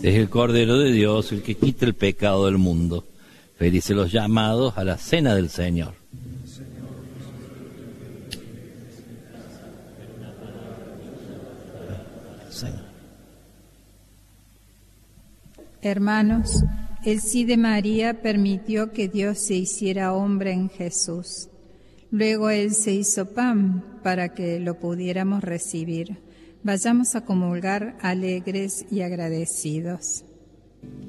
Es el Cordero de Dios el que quita el pecado del mundo. Felices los llamados a la cena del Señor. Hermanos, el sí de María permitió que Dios se hiciera hombre en Jesús. Luego Él se hizo pan para que lo pudiéramos recibir. Vayamos a comulgar alegres y agradecidos.